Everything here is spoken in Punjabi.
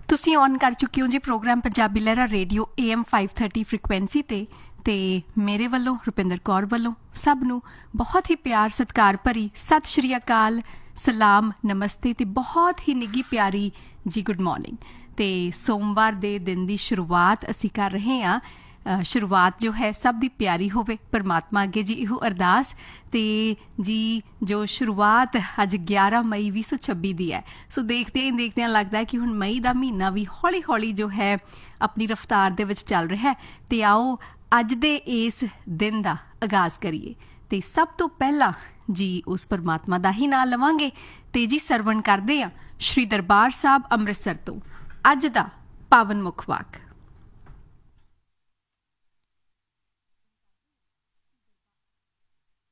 ਤੁਸੀਂ ਔਨ ਕਰ ਚੁੱਕੇ ਹੋ ਜੀ programme Punjabi Lehra radio AM 530 frequency ਤੇ ਮੇਰੇ ਵੱਲੋਂ ਰੁਪਿੰਦਰ ਕੌਰ ਵੱਲੋਂ ਸਭ ਨੂੰ ਬਹੁਤ ਹੀ ਪਿਆਰ ਸਤਿਕਾਰ ਭਰੀ ਸਤਿ ਸ਼੍ਰੀ ਅਕਾਲ, ਸਲਾਮ, ਨਮਸਤੇ ਤੇ ਬਹੁਤ ਹੀ ਨਿੱਘੀ ਪਿਆਰੀ ਜੀ ਗੁੱਡ ਮਾਰਨਿੰਗ। ਤੇ ਸੋਮਵਾਰ ਦੇ ਦਿਨ ਦੀ ਸ਼ੁਰੂਆਤ ਅਸੀਂ ਕਰ ਰਹੇ ਹਾਂ। ਸ਼ੁਰੂਆਤ ਜੋ ਹੈ ਸਭ ਦੀ ਪਿਆਰੀ ਹੋਵੇ, ਪਰਮਾਤਮਾ ਅੱਗੇ ਜੀ ਇਹੋ ਅਰਦਾਸ। ਤੇ ਜੀ ਜੋ ਸ਼ੁਰੂਆਤ ਅੱਜ 11 ਮਈ 2026 ਦੀ ਹੈ, ਸੋ ਦੇਖਦਿਆਂ ਲੱਗਦਾ ਹੈ ਕਿ ਹੁਣ ਮਈ ਦਾ ਮਹੀਨਾ ਵੀ ਹੌਲੀ ਹੌਲੀ ਜੋ ਹੈ ਆਪਣੀ ਰਫਤਾਰ ਦੇ ਵਿੱਚ ਚੱਲ ਰਿਹਾ ਹੈ। ਤੇ ਆਓ ਅੱਜ ਦੇ ਇਸ ਦਿਨ ਦਾ ਆਗਾਜ਼ ਕਰੀਏ ਤੇ ਸਭ ਤੋਂ ਪਹਿਲਾਂ ਜੀ ਉਸ ਪਰਮਾਤਮਾ ਦਾ ਹੀ ਨਾਂ ਲਵਾਂਗੇ ਤੇ ਜੀ ਸਰਵਣ ਕਰਦੇ ਹਾਂ ਸ਼੍ਰੀ ਦਰਬਾਰ ਸਾਹਿਬ ਅੰਮ੍ਰਿਤਸਰ ਤੋਂ ਅੱਜ ਦਾ ਪਾਵਨ ਮੁੱਖ ਵਾਕ।